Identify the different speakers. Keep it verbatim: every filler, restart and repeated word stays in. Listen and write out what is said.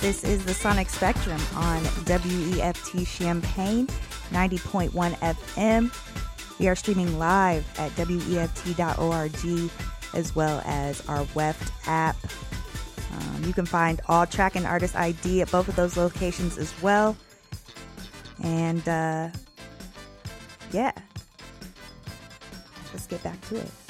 Speaker 1: This is the Sonic Spectrum on W E F T Champaign, ninety point one F M. We are streaming live at W E F T dot org as well as our W E F T app. Um, you can find all track and artist I D at both of those locations as well. And uh, yeah, let's get back to it.